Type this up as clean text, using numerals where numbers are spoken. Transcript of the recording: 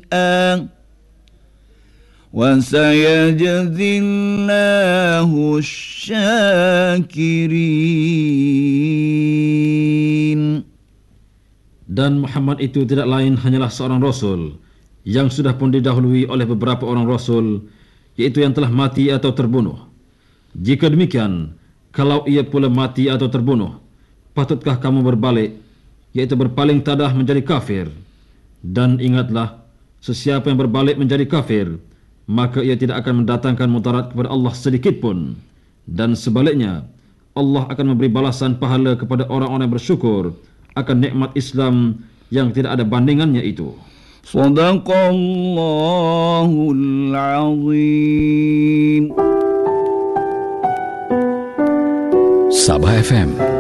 شيئا وسيجزي الله الشاكرين. Dan Muhammad itu tidak lain hanyalah seorang Rasul yang sudah pun didahului oleh beberapa orang Rasul, yaitu yang telah mati atau terbunuh. Jika demikian, kalau ia pula mati atau terbunuh, patutkah kamu berbalik, yaitu berpaling tadah menjadi kafir? Dan ingatlah, sesiapa yang berbalik menjadi kafir, maka ia tidak akan mendatangkan mudarat kepada Allah sedikit pun. Dan sebaliknya, Allah akan memberi balasan pahala kepada orang-orang yang bersyukur akan nikmat Islam yang tidak ada bandingannya itu. Sadaqallahul azim. Sabah FM